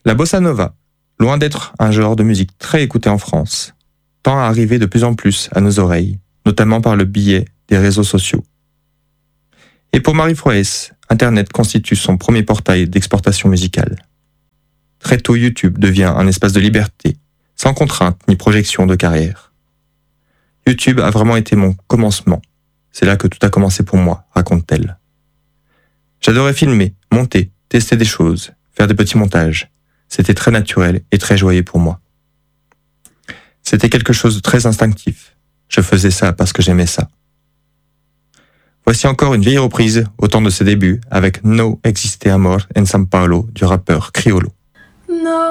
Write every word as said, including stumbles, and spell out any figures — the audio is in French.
La bossa nova, loin d'être un genre de musique très écouté en France, tend à arriver de plus en plus à nos oreilles, notamment par le biais des réseaux sociaux. Et pour Marie Froès, Internet constitue son premier portail d'exportation musicale. Très tôt, YouTube devient un espace de liberté, sans contrainte ni projection de carrière. YouTube a vraiment été mon commencement. C'est là que tout a commencé pour moi, raconte-t-elle. J'adorais filmer, monter, tester des choses, faire des petits montages. C'était très naturel et très joyeux pour moi. C'était quelque chose de très instinctif. Je faisais ça parce que j'aimais ça. Voici encore une vieille reprise au temps de ses débuts avec No Existe Amor en São Paulo du rappeur Criolo. No